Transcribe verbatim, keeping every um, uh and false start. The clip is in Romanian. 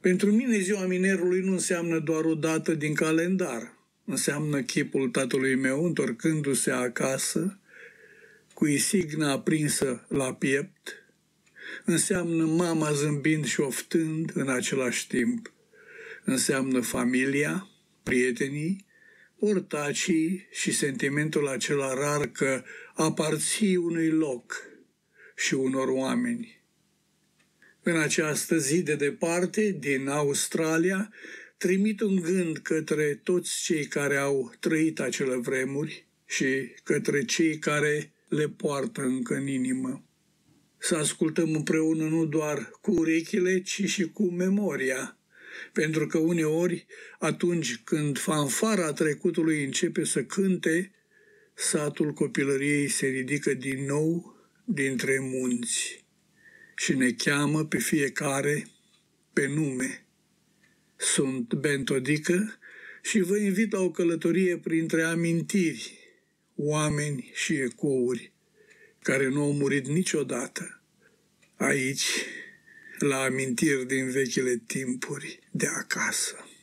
Pentru mine ziua minerului nu înseamnă doar o dată din calendar. Înseamnă chipul tatălui meu întorcându-se acasă, cu isigna aprinsă la piept. Înseamnă mama zâmbind și oftând în același timp. Înseamnă familia, prietenii, ortacii și sentimentul acela rar că aparții unui loc și unor oameni. În această zi de departe, din Australia, trimit un gând către toți cei care au trăit acele vremuri și către cei care le poartă încă în inimă. Să ascultăm împreună nu doar cu urechile, ci și cu memoria, pentru că uneori, atunci când fanfara trecutului începe să cânte, satul copilăriei se ridică din nou dintre munți și ne cheamă pe fiecare pe nume. Sunt Ben Todică și vă invit la o călătorie printre amintiri, oameni și ecouri care nu au murit niciodată. Aici, la amintiri din vechile timpuri de acasă.